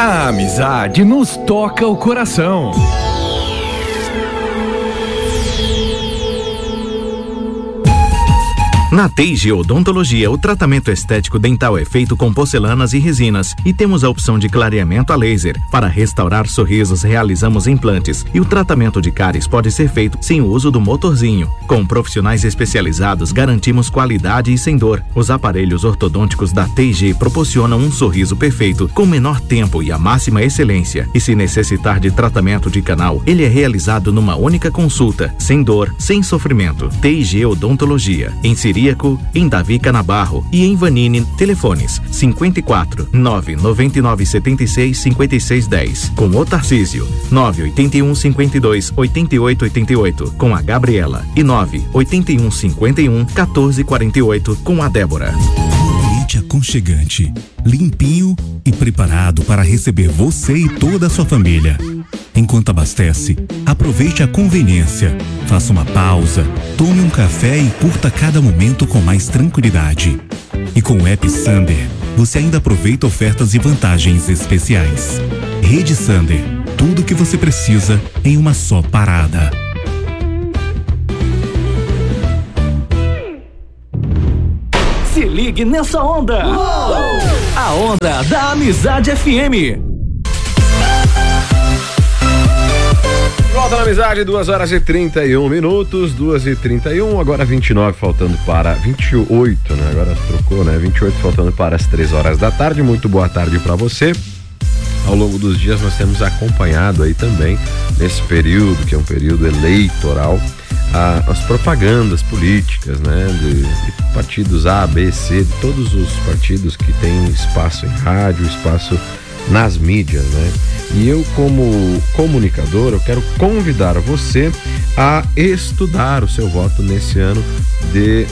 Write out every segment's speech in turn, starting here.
A amizade nos toca o coração. Na TG Odontologia, o tratamento estético dental é feito com porcelanas e resinas e temos a opção de clareamento a laser. Para restaurar sorrisos, realizamos implantes e o tratamento de cáries pode ser feito sem o uso do motorzinho. Com profissionais especializados, garantimos qualidade e sem dor. Os aparelhos ortodônticos da TG proporcionam um sorriso perfeito, com menor tempo e a máxima excelência. E se necessitar de tratamento de canal, ele é realizado numa única consulta, sem dor, sem sofrimento. TG Odontologia, em Siríaco, em Davi Canabarro e em Vanini. Telefones 54 999 76 56 10 com o Tarcísio, 981 52 88 88 com a Gabriela e 981 51 14 48 com a Débora. Ambiente aconchegante, limpinho e preparado para receber você e toda a sua família. Enquanto abastece, aproveite a conveniência, faça uma pausa, tome um café e curta cada momento com mais tranquilidade. E com o app Sander, você ainda aproveita ofertas e vantagens especiais. Rede Sander, tudo o que você precisa em uma só parada. Se ligue nessa onda! Uou! A onda da Amizade FM. Volta na Amizade, 2h31, 2h31, agora 29, faltando para 28, né? Agora trocou, né? 28 faltando para as 3 horas da tarde. Muito boa tarde para você. Ao longo dos dias nós temos acompanhado aí também, nesse período, que é um período eleitoral, as propagandas políticas, né? De partidos A, B, C, de todos os partidos que têm espaço em rádio, espaço nas mídias, né? E eu, como comunicador, eu quero convidar você a estudar o seu voto nesse ano de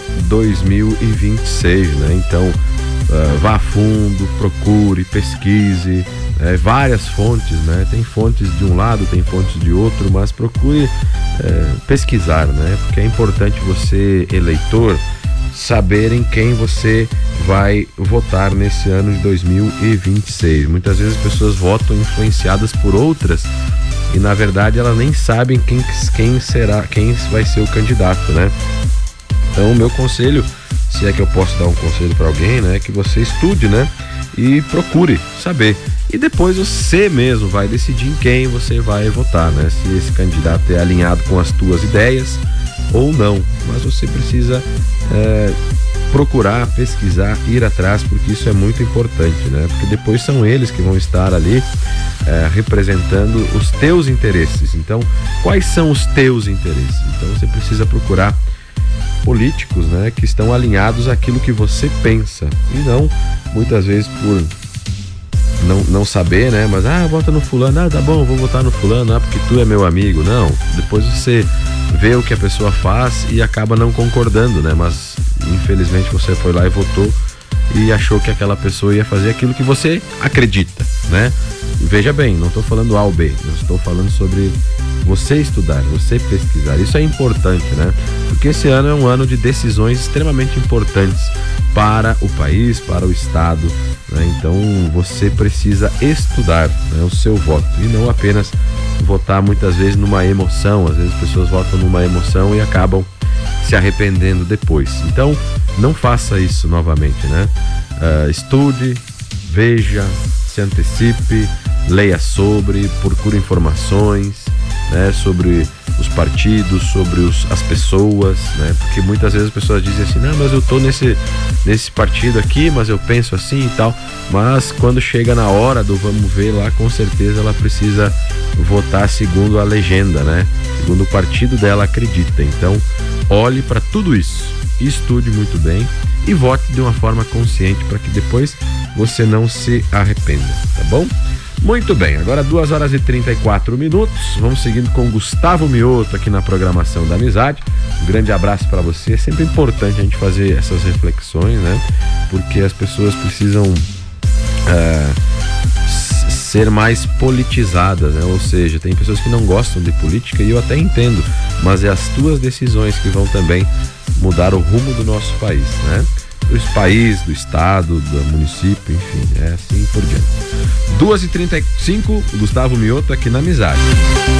2026, né? Então, vá a fundo, procure, pesquise, várias fontes, né? Tem fontes de um lado, tem fontes de outro, mas procure pesquisar, né? Porque é importante você, eleitor, saber em quem você vai votar nesse ano de 2026. Muitas vezes as pessoas votam influenciadas por outras e na verdade elas nem sabem quem vai ser o candidato, né? Então o meu conselho, se é que eu posso dar um conselho para alguém, né, é que você estude, né, e procure saber. E depois você mesmo vai decidir em quem você vai votar, né? Se esse candidato é alinhado com as tuas ideias ou não. Mas você precisa procurar, pesquisar, ir atrás, porque isso é muito importante, né? Porque depois são eles que vão estar ali representando os teus interesses. Então, quais são os teus interesses? Então você precisa procurar políticos, né, que estão alinhados àquilo que você pensa, e não, muitas vezes, por não saber, né, mas vota no fulano, tá bom, vou votar no fulano, porque tu é meu amigo. Não, depois você vê o que a pessoa faz e acaba não concordando, né, mas infelizmente você foi lá e votou e achou que aquela pessoa ia fazer aquilo que você acredita, né? Veja bem, não estou falando A ou B, eu estou falando sobre você estudar, você pesquisar. Isso é importante, né? Porque esse ano é um ano de decisões extremamente importantes para o país, para o estado, né? Então você precisa estudar, né, o seu voto e não apenas votar muitas vezes numa emoção. Às vezes as pessoas votam numa emoção e acabam se arrependendo depois. Então não faça isso novamente, né? Estude, veja, se antecipe, leia sobre, procure informações, né, sobre os partidos, sobre as pessoas, né? Porque muitas vezes as pessoas dizem assim, não, mas eu tô nesse partido aqui, mas eu penso assim e tal. Mas quando chega na hora do vamos ver lá, com certeza ela precisa votar segundo a legenda, né? Segundo o partido dela acredita. Então, olhe para tudo isso, estude muito bem e vote de uma forma consciente para que depois você não se arrependa, tá bom? Muito bem, agora 2h34, vamos seguindo com Gustavo Mioto aqui na programação da Amizade. Um grande abraço para você. É sempre importante a gente fazer essas reflexões, né? Porque as pessoas precisam ser mais politizadas, né? Ou seja, tem pessoas que não gostam de política e eu até entendo, mas é as tuas decisões que vão também mudar o rumo do nosso país, né? Do país, do estado, do município, enfim, é assim por diante. 2h35, Gustavo Mioto aqui na Amizade.